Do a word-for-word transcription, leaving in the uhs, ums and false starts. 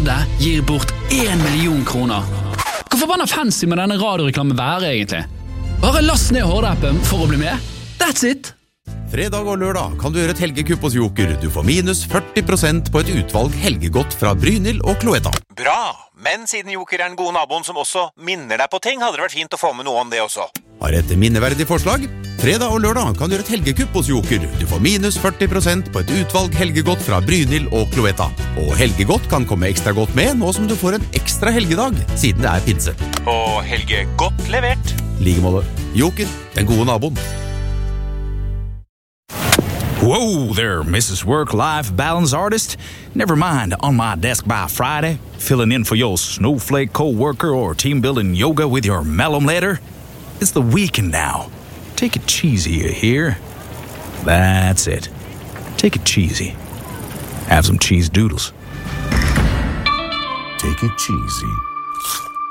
Førde gir bort en million kroner. Hvor forbanna fancy med denne radioreklamen være egentlig? Bare last ned Horde-appen for å bli med. That's it! Fredag og lørdag kan du gjøre et helgekupp hos Joker. Du får minus førti prosent på et utvalg helgegodt fra Brynhild og Cloetta. Bra, men siden Joker er den gode naboen som også minner deg på ting, hadde det vært fint å få med noe om det også. Har et minneverdig forslag? Fredag og lørdag kan du gjøre et helgekupp hos Joker. Du får minus førti prosent på et utvalg helgegodt fra Brynhild og Cloetta. Og helgegodt kan komme ekstra godt med nå som du får en ekstra helgedag, siden det er pinse. Og helgegodt levert. Like måte. Joker, den gode naboen. Whoa there, Missus Work-Life Balance Artist. Never mind on my desk by Friday, filling in for your snowflake co-worker or team-building yoga with your malum letter. It's the weekend now. Take it cheesy, you hear? That's it. Take it cheesy. Have some cheese doodles. Take it cheesy.